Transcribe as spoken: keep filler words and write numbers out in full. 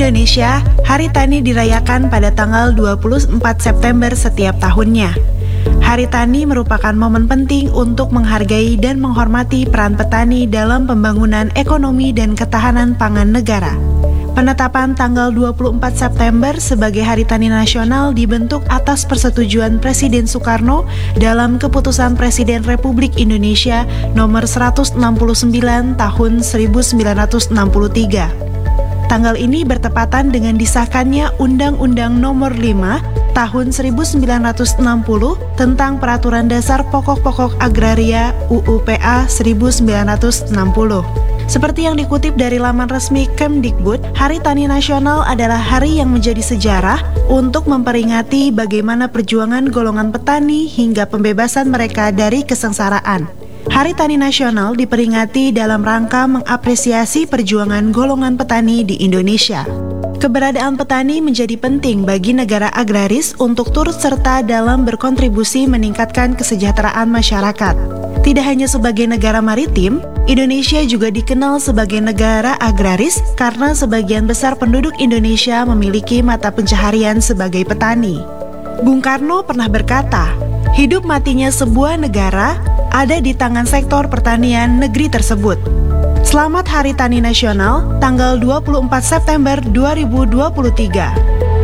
Indonesia, Hari Tani dirayakan pada tanggal dua puluh empat September setiap tahunnya. Hari Tani merupakan momen penting untuk menghargai dan menghormati peran petani dalam pembangunan ekonomi dan ketahanan pangan negara. Penetapan tanggal dua puluh empat September sebagai Hari Tani Nasional dibentuk atas persetujuan Presiden Soekarno dalam Keputusan Presiden Republik Indonesia nomor seratus enam puluh sembilan tahun seribu sembilan ratus enam puluh tiga. Tanggal ini bertepatan dengan disahkannya Undang-Undang Nomor lima Tahun seribu sembilan ratus enam puluh tentang Peraturan Dasar Pokok-Pokok Agraria U U P A seribu sembilan ratus enam puluh. Seperti yang dikutip dari laman resmi Kemdikbud, Hari Tani Nasional adalah hari yang menjadi sejarah untuk memperingati bagaimana perjuangan golongan petani hingga pembebasan mereka dari kesengsaraan. Hari Tani Nasional diperingati dalam rangka mengapresiasi perjuangan golongan petani di Indonesia. Keberadaan petani menjadi penting bagi negara agraris untuk turut serta dalam berkontribusi meningkatkan kesejahteraan masyarakat. Tidak hanya sebagai negara maritim, Indonesia juga dikenal sebagai negara agraris karena sebagian besar penduduk Indonesia memiliki mata pencaharian sebagai petani. Bung Karno pernah berkata, hidup matinya sebuah negara ada di tangan sektor pertanian negeri tersebut. Selamat Hari Tani Nasional, tanggal dua puluh empat September dua ribu dua puluh tiga.